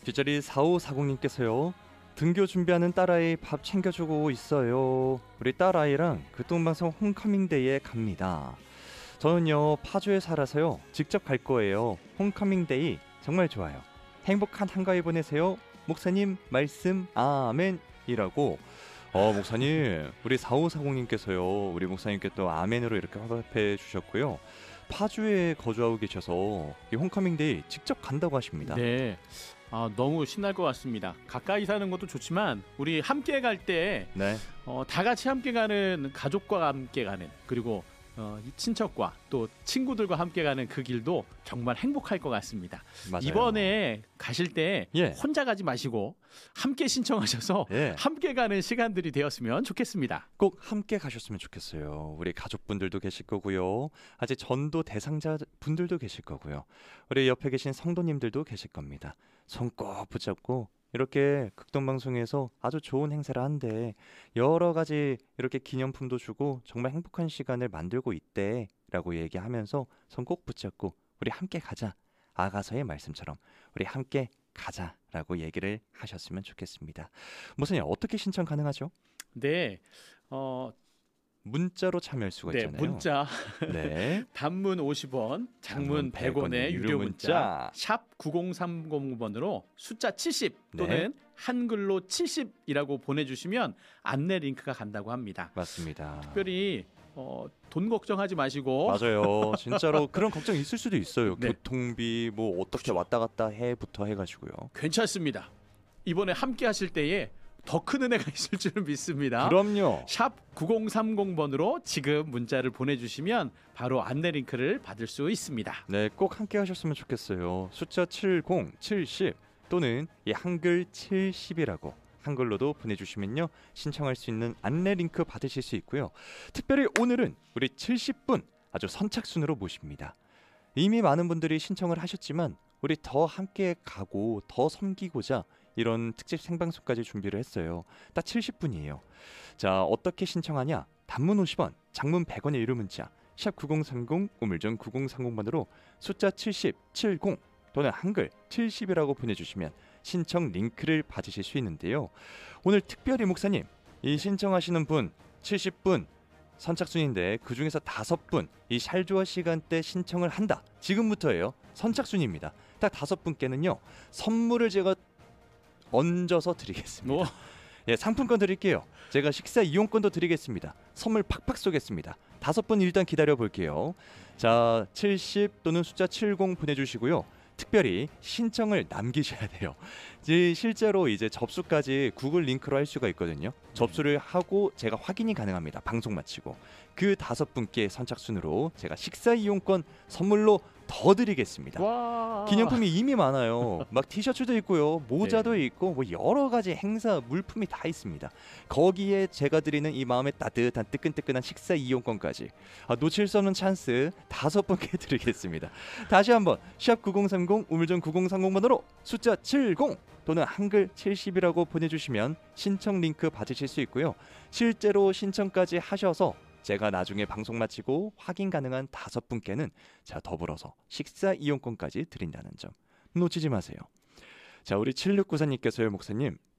뒷자리 4540님께서요. 등교 준비하는 딸아이 밥 챙겨주고 있어요. 우리 딸아이랑 극동방송 홈커밍데이에 갑니다. 저는요 파주에 살아서요 직접 갈 거예요. 홈커밍데이 정말 좋아요. 행복한 한가위 보내세요. 목사님 말씀 아멘이라고. 목사님 우리 4540님께서요 우리 목사님께 또 아멘으로 이렇게 화답해 주셨고요. 파주에 거주하고 계셔서 이 홈커밍데이 직접 간다고 하십니다. 네. 너무 신날 것 같습니다. 가까이 사는 것도 좋지만 우리 함께 갈 때 네. 다 같이 함께 가는, 가족과 함께 가는, 그리고 이 친척과 또 친구들과 함께 가는 그 길도 정말 행복할 것 같습니다. 맞아요. 이번에 가실 때 예. 혼자 가지 마시고 함께 신청하셔서 예. 함께 가는 시간들이 되었으면 좋겠습니다. 꼭 함께 가셨으면 좋겠어요. 우리 가족분들도 계실 거고요. 아직 전도 대상자 분들도 계실 거고요. 우리 옆에 계신 성도님들도 계실 겁니다. 손 꼭 붙잡고 이렇게 극동방송에서 아주 좋은 행사를 한데 여러 가지 이렇게 기념품도 주고 정말 행복한 시간을 만들고 있대라고 얘기하면서 손 꼭 붙잡고 우리 함께 가자. 아가서의 말씀처럼 우리 함께 가자라고 얘기를 하셨으면 좋겠습니다. 목사님 어떻게 신청 가능하죠? 네. 문자로 참여할 수가 네, 있잖아요. 문자. 네. 단문 50원, 장문 100원의 유료 문자 샵 9030번으로 숫자 70 또는 한글로 70이라고 보내주시면 안내 링크가 간다고 합니다. 맞습니다. 특별히 돈 걱정하지 마시고 맞아요. 진짜로 그런 걱정 있을 수도 있어요. 네. 교통비 뭐 어떻게 왔다 갔다 해부터 해가지고요. 괜찮습니다. 이번에 함께 하실 때에 더 큰 은혜가 있을 줄은 믿습니다. 그럼요. 샵 9030번으로 지금 문자를 보내주시면 바로 안내 링크를 받을 수 있습니다. 네, 꼭 함께 하셨으면 좋겠어요. 숫자 70, 70 또는 이 한글 70이라고 한글로도 보내주시면요 신청할 수 있는 안내 링크 받으실 수 있고요. 특별히 오늘은 우리 70분 아주 선착순으로 모십니다. 이미 많은 분들이 신청을 하셨지만 우리 더 함께 가고 더 섬기고자 이런 특집 생방송까지 준비를 했어요. 딱 70분이에요. 자, 어떻게 신청하냐? 단문 50원, 장문 100원의 유료 문자 샵 9030 우물전 9030번으로 숫자 70, 70 또는 한글 70이라고 보내주시면 신청 링크를 받으실 수 있는데요. 오늘 특별히 목사님 이 신청하시는 분 70분 선착순인데 그중에서 5분 이 샬조아 시간대 신청을 한다. 지금부터예요. 선착순입니다. 딱 5분께는요 선물을 제가 얹어서 드리겠습니다. 예, 상품권 드릴게요. 제가 식사 이용권도 드리겠습니다. 선물 팍팍 쏘겠습니다. 5분 일단 기다려 볼게요. 자, 70 또는 숫자 70 보내주시고요. 특별히 신청을 남기셔야 돼요. 실제로 이제 접수까지 구글 링크로 할 수가 있거든요. 접수를 하고 제가 확인이 가능합니다. 방송 마치고 그 5분께 선착순으로 제가 식사 이용권 선물로 더 드리겠습니다. 와. 기념품이 이미 많아요. 막 티셔츠도 있고요, 모자도 있고 뭐 여러 가지 행사 물품이 다 있습니다. 거기에 제가 드리는 이 마음에 따뜻한 뜨끈뜨끈한 식사 이용권까지 놓칠 수 없는 찬스 5분께 드리겠습니다. 다시 한번 샵 9030 우물전 9030번으로 숫자 70 또는 한글 70이라고 보내주시면 신청 링크 받으실 수 있고요. 실제로 신청까지 하셔서 제가 나중에 방송 마치고 확인 가능한 5분께는 자 더불어서 식사 이용권까지 드린다는 점 놓치지 마세요. 자, 우리 7694님께서요 목사님